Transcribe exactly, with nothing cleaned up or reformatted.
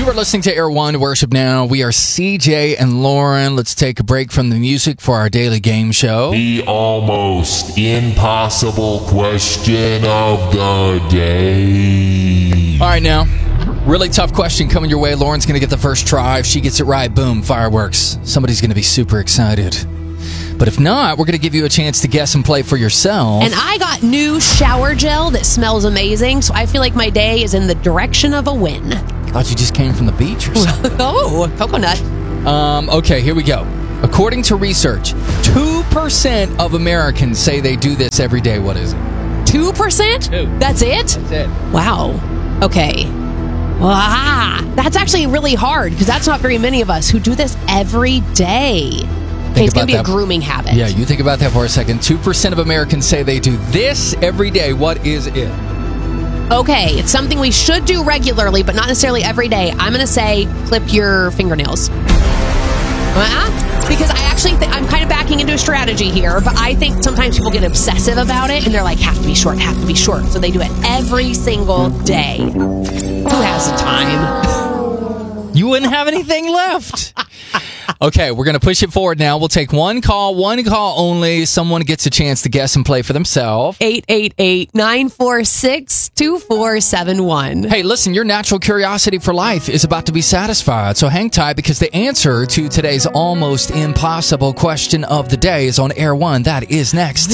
You are listening to Air One Worship Now. We are C J and Lauren. Let's take a break from the music for our daily game show. The almost impossible question of the day. All right, now, really tough question coming your way. Lauren's going to get the first try. If she gets it right, boom, fireworks. Somebody's going to be super excited. But if not, we're going to give you a chance to guess and play for yourself. And I got new shower gel that smells amazing, so I feel like my day is in the direction of a win. I thought you just came from the beach or something. Oh, coconut. Um, okay, here we go. According to research, two percent of Americans say they do this every day. What is it? two percent? Two. That's it? That's it. Wow. Okay. Wow. That's actually really hard because that's not very many of us who do this every day. Okay, it's going to be that. a grooming habit. Yeah, you think about that for a second. two percent of Americans say they do this every day. What is it? Okay, it's something we should do regularly, but not necessarily every day. I'm going to say clip your fingernails. Uh-huh. Because I actually think I'm kind of backing into a strategy here, but I think sometimes people get obsessive about it and they're like, have to be short, have to be short. So they do it every single day. Who has the time? You wouldn't have anything left. Okay, we're going to push it forward now. We'll take one call, one call only. Someone gets a chance to guess and play for themselves. eight eight eight, nine four six, two four seven one. Hey, listen, your natural curiosity for life is about to be satisfied. So hang tight because the answer to today's almost impossible question of the day is on Air One. That is next.